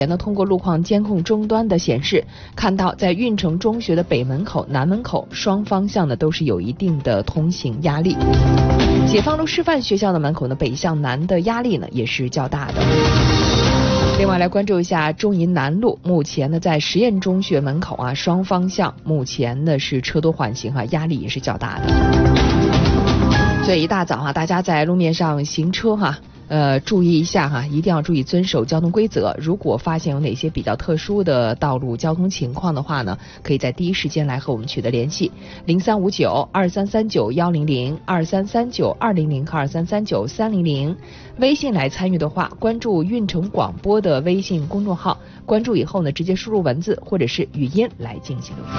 通过路况监控终端的显示，看到在运城中学的北门口、南门口双方向呢都是有一定的通行压力。解放路师范学校的门口呢，北向南的压力呢也是较大的。另外来关注一下中银南路，目前呢在实验中学门口啊，双方向目前呢是车多缓行压力也是较大的。所以一大早大家在路面上行车注意一下一定要注意遵守交通规则。如果发现有哪些比较特殊的道路交通情况的话呢，可以在第一时间来和我们取得联系，03592339-100、2339-200和2339-300。微信来参与的话，关注运城广播的微信公众号，关注以后呢，直接输入文字或者是语音来进行留言。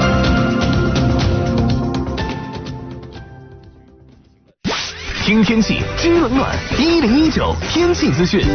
听天气，知冷暖，1019天气资讯。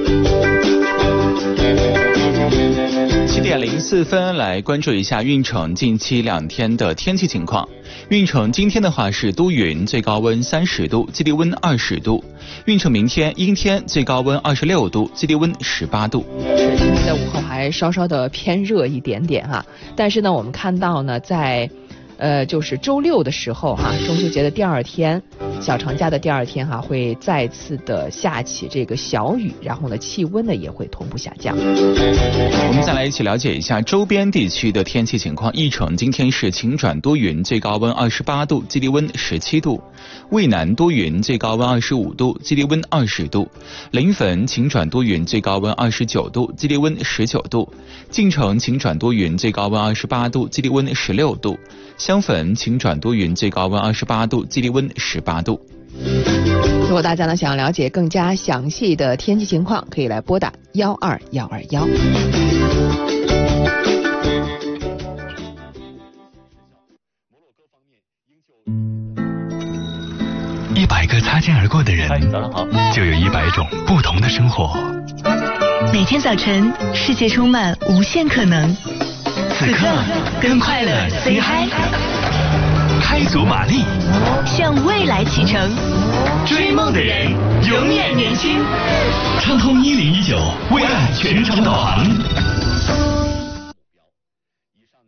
7点04分，来关注一下运城近期2天的天气情况。运城今天的话是多云，最高温30度，最低温20度。运城明天阴天，最高温26度，最低温18度。 今天的午后还稍稍的偏热一点点但是呢，我们看到呢，在就是周六的时候中秋节的第2天，小长假的第2天会再次的下起这个小雨，然后呢气温呢也会同步下降。 我们再来一起了解一下周边地区的天气情况。义城今天是晴转多云，最高温28度，最低温17度。渭南多云，最高温25度，最低温20度。临汾晴转多云，最高温29度，最低温19度。晋城晴转多云，最高温28度，最低温16度。襄汾晴转多云，最高温28度，最低温18度。 如果大家呢想要了解更加详细的天气情况，可以来拨打12121。 100个擦肩而过的人， 早上好， 就有100种不同的生活。 每天早晨，世界充满无限可能。 此刻跟快乐 say hi， 开足马力， 向未来启程。 追梦的人永远年轻。畅通1019，为爱全程导航。